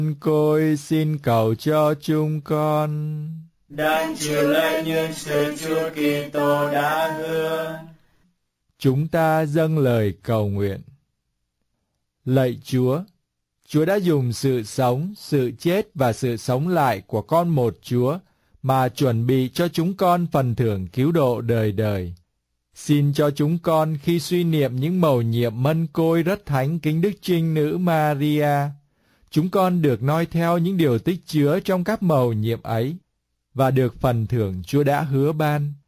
Côi xin cầu cho chúng con. Đang chịu lễ nhân sự Chúa Kitô đã hứa. Chúng ta dâng lời cầu nguyện. Lạy Chúa, Chúa đã dùng sự sống, sự chết và sự sống lại của con một Chúa mà chuẩn bị cho chúng con phần thưởng cứu độ đời đời. Xin cho chúng con khi suy niệm những mầu nhiệm mân côi rất thánh kính Đức Trinh Nữ Maria, chúng con được noi theo những điều tích chứa trong các mầu nhiệm ấy và được phần thưởng Chúa đã hứa ban.